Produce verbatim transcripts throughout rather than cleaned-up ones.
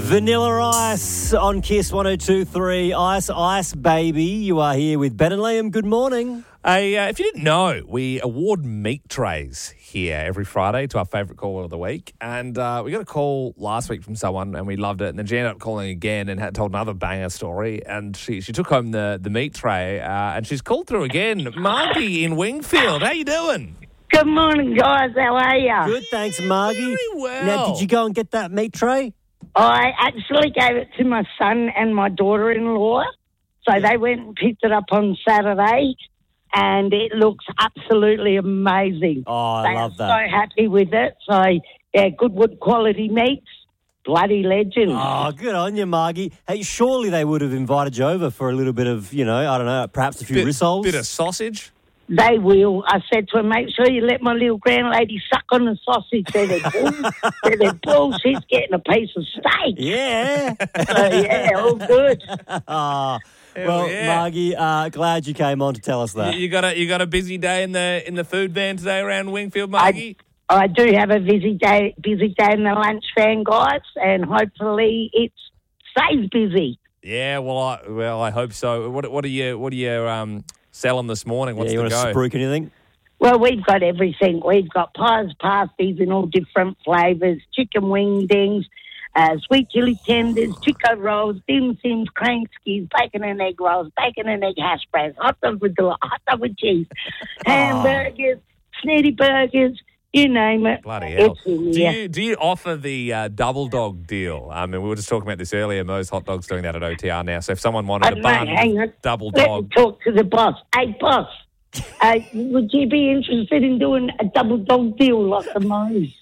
Vanilla Ice on Kiss one oh two point three. Ice, Ice, baby. You are here with Ben and Liam. Good morning. Hey, uh, if you didn't know, we award meat trays here every Friday to our favourite caller of the week. And uh, we got a call last week from someone and we loved it. And then she ended up calling again and had told another banger story. And she, she took home the, the meat tray uh, and she's called through again. Margie in Wingfield, how you doing? Good morning, guys. How are you? Good, thanks, Margie. Very well. Now, did you go and get that meat tray? I actually gave it to my son and my daughter-in-law. So they went and picked it up on Saturday, and it looks absolutely amazing. Oh, I they love are that. so happy with it. So, yeah, good wood quality meats. Bloody legend. Oh, good on you, Margie. Hey, surely they would have invited you over for a little bit of, you know, I don't know, perhaps a few Bit, rissoles. bit of sausage. They will. I said to them, make sure you let my little grand lady suck on the sausage. They're their bull. They're their bull. She's getting a piece of steak. Yeah. So, yeah, all good. oh, well, yeah. Margie, uh, glad you came on to tell us that. You, you got a you got a busy day in the in the food van today around Wingfield, Margie? I, I do have a busy day, busy day in the lunch van, guys, and hopefully it stays busy. Yeah, well, I, well, I hope so. What what are you what are you um selling this morning? What's yeah, you the want to go? spruik anything? Well, we've got everything. We've got pies, pasties in all different flavours, chicken wing dings, uh, sweet chili tenders, chico rolls, dim sims, cream skis, bacon and egg rolls, bacon and egg hash browns, hot dog with hot dog with cheese, hamburgers, snitty burgers, you name it. Bloody hell. It's in Do here. you, do you offer the uh, double dog deal? I mean, we were just talking about this earlier. Mo's Hot Dog's doing that at O T R now. So if someone wanted I a don't know, bun, hang on. double Let dog. me talk to the boss. Hey, boss, uh, would you be interested in doing a double dog deal like the Mo's?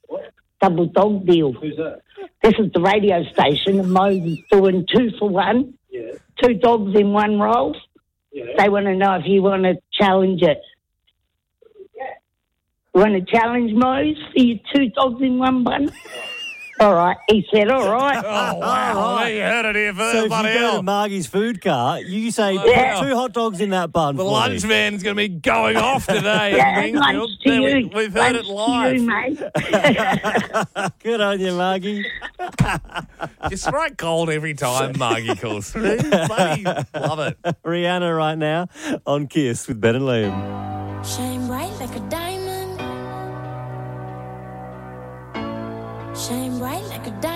Double dog deal. Who's that? This is the radio station, and Mo's is doing two for one. Yeah. Two dogs in one roll. Yeah. They want to know if you want to challenge it. You want to challenge Mo's for your two dogs in one bun? All right. He said, all right. Oh, wow. right. You heard it here So first, if you bloody go to hell. Margie's food car, you say, Yeah. two hot dogs in that bun The for lunch me. van's going to be going off today Yeah, in lunch Wingfield. to Yeah, we- you. We've heard Lunch it to live. you, mate. Good on you, Margie. You strike gold every time Margie calls through. Bloody love it. Rihanna right now on Kiss with Ben and Liam. Shine bright like a diamond. Shine bright like a diamond.